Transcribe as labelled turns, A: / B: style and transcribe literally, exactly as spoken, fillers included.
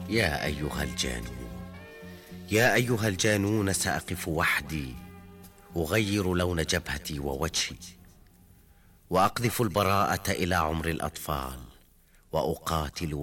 A: يا أيها الجانون، يا أيها الجانون، سأقف وحدي أغير لون جبهتي ووجهي، وأقذف البراءة إلى عمر الأطفال، وأقاتل